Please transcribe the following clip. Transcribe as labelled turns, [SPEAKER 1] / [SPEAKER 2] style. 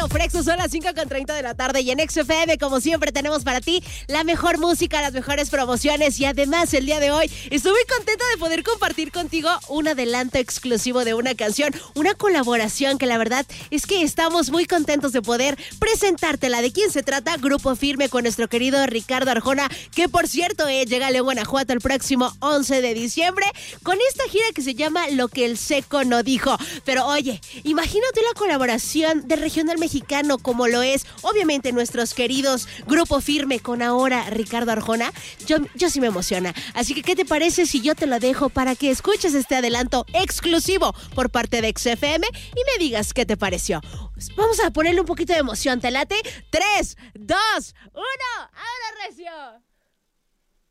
[SPEAKER 1] adelanto fresco, son las 5:30 de la tarde y en XFM, como siempre, tenemos para ti la mejor música, las mejores promociones y además el día de hoy estoy muy contenta de poder compartir contigo un adelanto exclusivo de una canción, una colaboración que la verdad es que estamos muy contentos de poder presentártela. ¿De quién se trata? Grupo Firme con nuestro querido Ricardo Arjona, que por cierto llega a León, Guanajuato el próximo 11 de diciembre con esta gira que se llama Lo que el Seco no dijo. Pero oye, imagínate la colaboración de regional mexicano como lo es, obviamente, nuestros queridos Grupo Firme con ahora Ricardo Arjona. Yo sí me emociona. Así que, ¿qué te parece si yo te lo dejo para que escuches este adelanto exclusivo por parte de XFM y me digas qué te pareció? Vamos a ponerle un poquito de emoción, ¿te late? 3, 2, 1, ¡ahora recio!